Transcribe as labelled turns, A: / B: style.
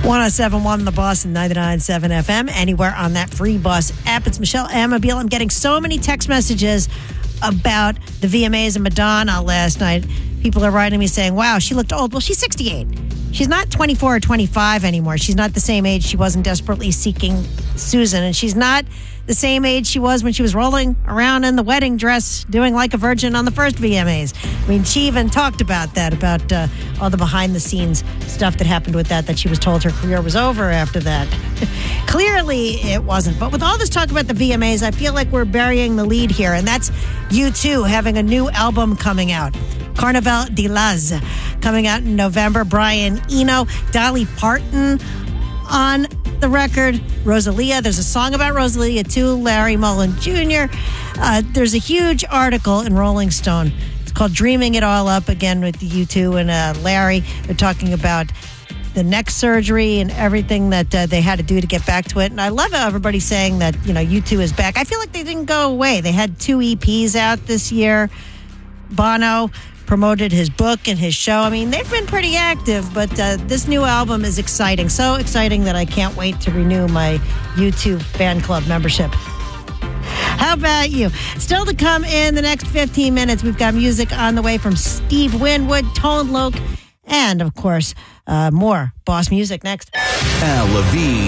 A: 107.1 The Boss and 99.7 FM. Anywhere on that free Boss app. It's Michelle Amabile. I'm getting so many text messages about the VMAs and Madonna last night. People are writing me saying, wow, she looked old. Well, she's 68. She's not 24 or 25 anymore. She's not the same age she was in Desperately Seeking Susan. And she's not the same age she was when she was rolling around in the wedding dress doing Like a Virgin on the first VMAs. I mean, she even talked about that, about all the behind-the-scenes stuff that happened with that she was told her career was over after that. Clearly, it wasn't. But with all this talk about the VMAs, I feel like we're burying the lead here, and that's U2 having a new album coming out. Carnaval de Luz coming out in November. Brian Eno, Dolly Parton on the record. Rosalia, there's a song about Rosalia too. Larry Mullen Jr. There's a huge article in Rolling Stone. It's called Dreaming It All Up, again with U2 and Larry. They're talking about the neck surgery and everything that they had to do to get back to it. And I love how everybody's saying that, U2 is back. I feel like they didn't go away. They had 2 EPs out this year. Bono promoted his book and his show. I mean, they've been pretty active, but this new album is exciting. So exciting that I can't wait to renew my YouTube fan club membership. How about you? Still to come in the next 15 minutes, we've got music on the way from Steve Winwood, Tone Loc, and, of course, more Boss music next.
B: Al Levine.